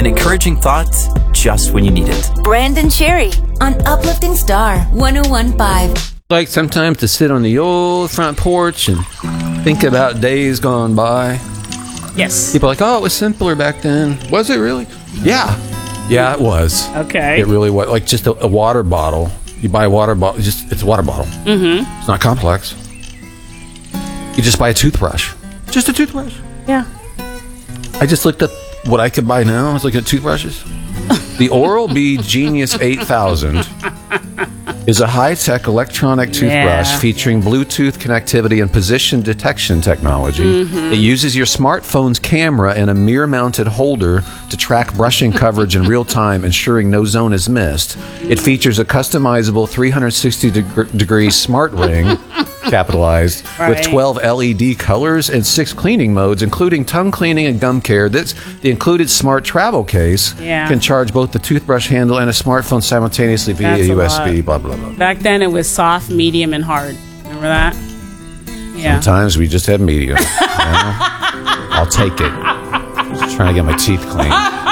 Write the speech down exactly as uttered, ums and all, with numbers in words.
and encouraging thoughts just when you need it. Brandon Cherry on Uplifting Star one oh one point five. Like sometimes to sit on the old front porch and think about days gone by. Yes. People are like, oh, it was simpler back then. Was it really? Yeah. Yeah, it was. Okay. It really was. Like just a, a water bottle. You buy a water bottle. Just it's a water bottle. Mm-hmm. It's not complex. You just buy a toothbrush. Just a toothbrush. Yeah. I just looked up what I could buy now. I was looking at toothbrushes. The Oral-B Genius eight thousand is a high-tech electronic toothbrush Yeah. featuring Bluetooth connectivity and position detection technology. Mm-hmm. It uses your smartphone's camera and a mirror-mounted holder to track brushing coverage in real time, ensuring no zone is missed. It features a customizable three hundred sixty degree smart ring, capitalized, Right. with twelve L E D colors and six cleaning modes, including tongue cleaning and gum care. This, the included smart travel case Yeah. can charge both the toothbrush handle and a smartphone simultaneously via That's a U S B, lot. blah, blah, blah. Back then it was soft, medium, and hard. Remember that? Yeah. Sometimes we just have medium. You know? I'll take it. Just trying to get my teeth clean.